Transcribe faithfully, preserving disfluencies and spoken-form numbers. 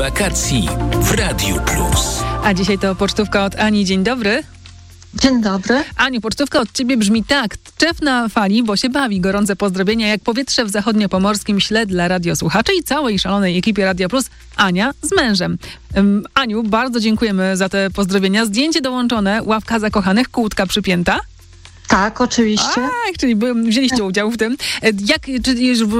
Wakacji w Radiu Plus. A dzisiaj to pocztówka od Ani. Dzień dobry. Dzień dobry. Aniu, pocztówka od ciebie brzmi tak. Tczew na fali, bo się bawi. Gorące pozdrowienia jak powietrze w zachodniopomorskim śle dla radiosłuchaczy i całej szalonej ekipie Radia Plus. Ania z mężem. Um, Aniu, bardzo dziękujemy za te pozdrowienia. Zdjęcie dołączone, ławka zakochanych, kłódka przypięta. Tak, oczywiście. Ach, czyli by, wzięliście udział w tym. Jak, czy już